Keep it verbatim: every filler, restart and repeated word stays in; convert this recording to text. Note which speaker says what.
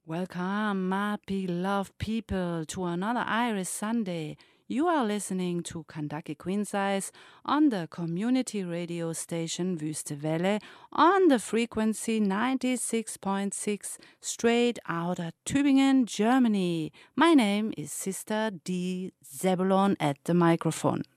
Speaker 1: Welcome, my beloved people, to another Iris Sunday. You are listening to Kandaki Queensize on the community radio station Wüste Welle on the frequency ninety-six point six straight out of Tübingen, Germany. My name is Sister D. Zebulon at the microphone.